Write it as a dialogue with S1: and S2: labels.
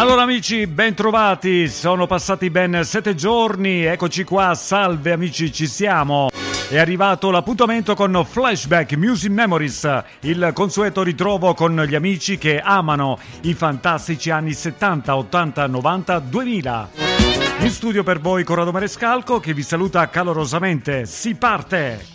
S1: Allora amici, ben trovati, sono passati ben 7 giorni, eccoci qua, salve amici, ci siamo. È arrivato l'appuntamento con Flashback Music Memories, il consueto ritrovo con gli amici che amano i fantastici anni 70, 80, 90, 2000. In studio per voi Corrado Marescalco che vi saluta calorosamente, si parte!